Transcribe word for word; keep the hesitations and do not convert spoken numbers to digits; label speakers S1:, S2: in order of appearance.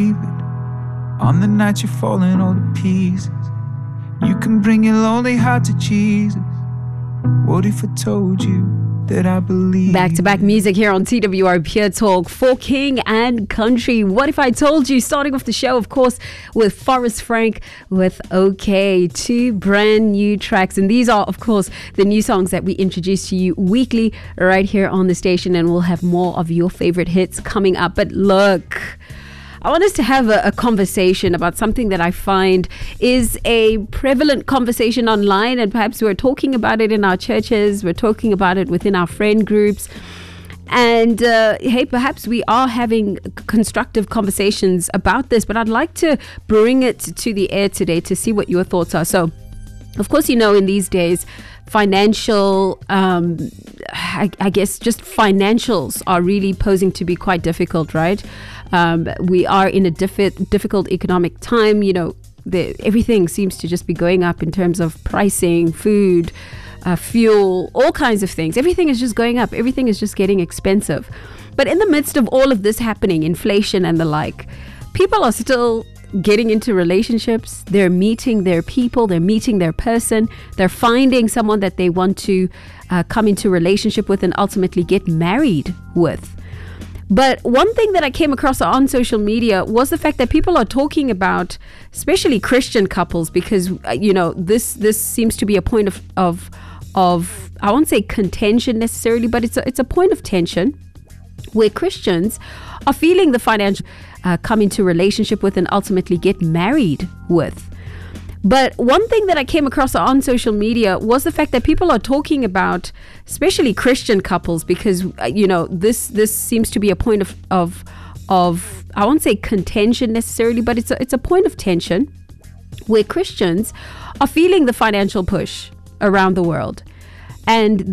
S1: On the night you're falling all to pieces, you can bring your lonely heart to Jesus. What if I told you that I believe?
S2: Back-to-back music here on T W R Pure Talk for King and Country. What if I told you? Starting off the show, of course, with Forrest Frank with OK. Two brand new tracks. And these are, of course, the new songs that we introduce to you weekly right here on the station. And we'll have more of your favorite hits coming up. But look, I want us to have a, a conversation about something that I find is a prevalent conversation online, and perhaps we're talking about it in our churches, we're talking about it within our friend groups. And uh, hey, perhaps we are having constructive conversations about this, but I'd like to bring it to the air today to see what your thoughts are. So, of course, you know, in these days, financial, um, I, I guess just financials are really posing to be quite difficult, right? Um, we are in a diff- difficult economic time. You know, the, everything seems to just be going up in terms of pricing, food, uh, fuel, all kinds of things. Everything is just going up. Everything is just getting expensive. But in the midst of all of this happening, inflation and the like, people are still getting into relationships. They're meeting their people. They're meeting their person. They're finding someone that they want to uh, come into relationship with and ultimately get married with. But one thing that I came across on social media was the fact that people are talking about, especially Christian couples, because, you know, this this seems to be a point of, of, of I won't say contention necessarily, but it's a, it's a point of tension where Christians are feeling the financial uh, come into relationship with and ultimately get married with. But one thing that I came across on social media was the fact that people are talking about, especially Christian couples, because, you know, this this seems to be a point of, of, of I won't say contention necessarily, but it's a, it's a point of tension where Christians are feeling the financial push around the world. And